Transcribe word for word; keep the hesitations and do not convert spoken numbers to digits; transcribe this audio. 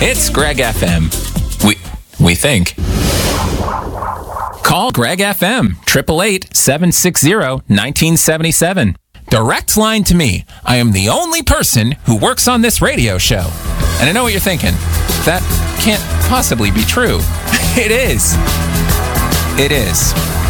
It's Greg F M. We we think. Call Greg F M, eight eight eight, seven six zero, one nine seven seven. Direct line to me. I am the only person who works on this radio show. And I know what you're thinking. That can't possibly be true. It is. It is.